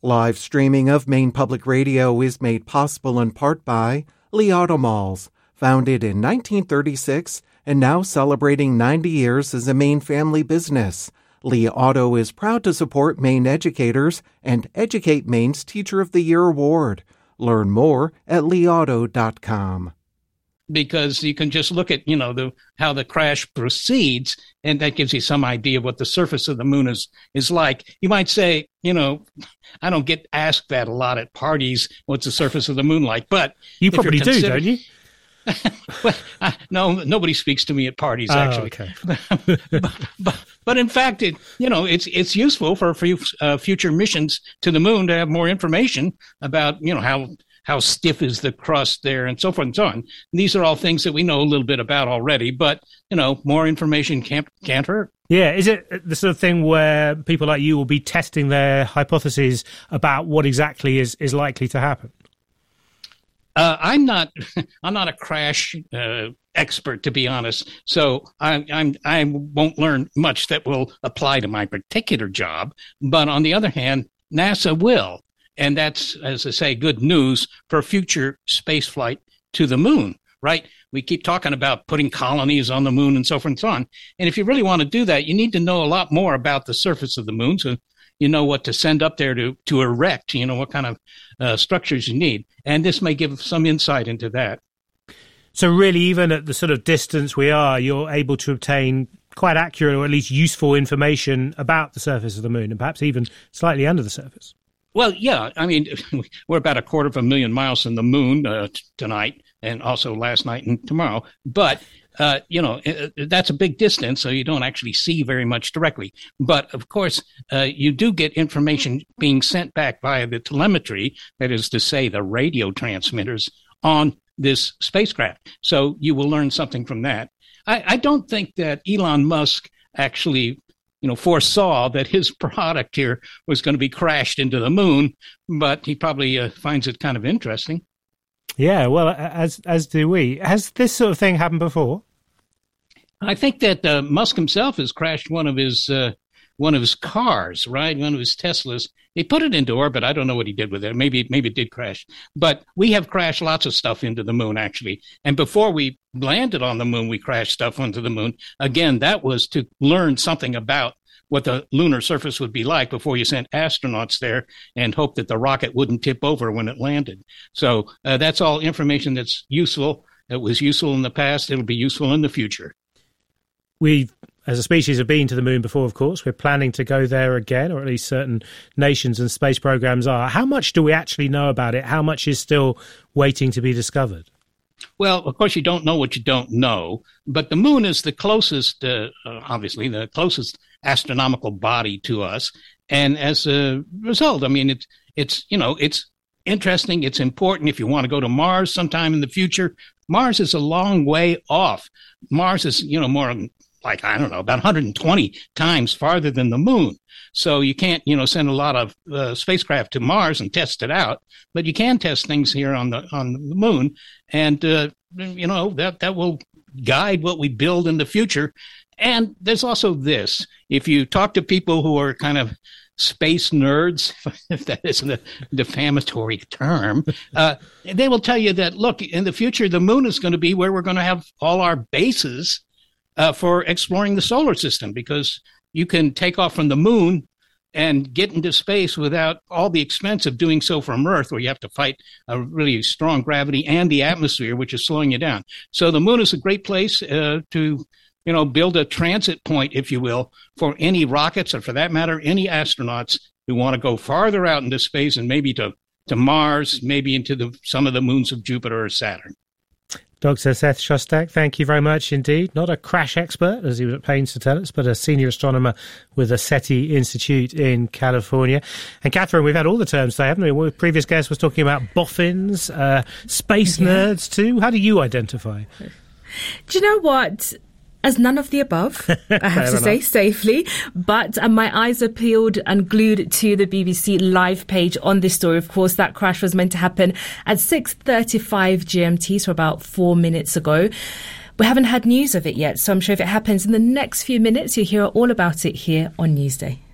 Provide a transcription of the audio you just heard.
Live streaming of Maine Public Radio is made possible in part by Lee Auto Malls, founded in 1936 and now celebrating 90 years as a Maine family business. Lee Auto is proud to support Maine educators and Educate Maine's Teacher of the Year Award. Learn more at leeauto.com. Because you can just look at, how the crash proceeds, and that gives you some idea of what the surface of the moon is like. You might say, I don't get asked that a lot at parties, what's the surface of the moon like? But you probably do, don't you? Well, no, nobody speaks to me at parties, actually. Okay. but in fact, it's useful for future missions to the moon to have more information about, how stiff is the crust there and so forth and so on. And these are all things that we know a little bit about already, but, more information can't hurt. Yeah. Is it the sort of thing where people like you will be testing their hypotheses about what exactly is likely to happen? I'm not a crash expert, to be honest. So I won't learn much that will apply to my particular job. But on the other hand, NASA will. And that's, as I say, good news for future space flight to the moon, right? We keep talking about putting colonies on the moon and so forth and so on. And if you really want to do that, you need to know a lot more about the surface of the moon. So you know what to send up there to erect, what kind of structures you need. And this may give some insight into that. So really, even at the sort of distance we are, you're able to obtain quite accurate or at least useful information about the surface of the moon and perhaps even slightly under the surface. Well, yeah. I mean, we're about 250,000 miles from the moon tonight and also last night and tomorrow. But, that's a big distance, so you don't actually see very much directly. But, of course, you do get information being sent back via the telemetry, that is to say, the radio transmitters on this spacecraft. So you will learn something from that. I don't think that Elon Musk actually foresaw that his product here was going to be crashed into the moon, but he probably finds it kind of interesting. Yeah, well, as do we. Has this sort of thing happened before? I think that Musk himself has crashed one of his cars, right? One of his Teslas. He put it into orbit. I don't know what he did with it. Maybe it did crash. But we have crashed lots of stuff into the moon, actually. And before we landed on the moon, we crashed stuff onto the moon. Again, that was to learn something about what the lunar surface would be like before you sent astronauts there and hope that the rocket wouldn't tip over when it landed. So that's all information that's useful. It was useful in the past. It'll be useful in the future. We, as a species, have been to the moon before, of course. We're planning to go there again, or at least certain nations and space programs are. How much do we actually know about it? How much is still waiting to be discovered? Well, of course, you don't know what you don't know, but the moon is the closest, obviously, the closest astronomical body to us. And as a result, I mean, it's interesting. It's important if you want to go to Mars sometime in the future. Mars is a long way off. Mars is, more like, I don't know, about 120 times farther than the moon. So you can't, send a lot of spacecraft to Mars and test it out, but you can test things here on the moon. And, that will guide what we build in the future. And there's also this, if you talk to people who are kind of space nerds, if that isn't a defamatory term, they will tell you that, look, in the future, the moon is going to be where we're going to have all our bases for exploring the solar system, because you can take off from the moon and get into space without all the expense of doing so from Earth, where you have to fight a really strong gravity and the atmosphere, which is slowing you down. So the moon is a great place to build a transit point, if you will, for any rockets, or for that matter, any astronauts who want to go farther out into space and maybe to Mars, maybe into some of the moons of Jupiter or Saturn. Dr. Seth Shostak, thank you very much indeed. Not a crash expert, as he was at pains to tell us, but a senior astronomer with the SETI Institute in California. And Catherine, we've had all the terms today, haven't we? Well, the previous guest was talking about boffins, space nerds too. How do you identify? Do you know what? As none of the above, I have to say, safely. But my eyes are peeled and glued to the BBC live page on this story. Of course, that crash was meant to happen at 6:35 GMT, so about 4 minutes ago. We haven't had news of it yet, so I'm sure if it happens in the next few minutes, you'll hear all about it here on Newsday.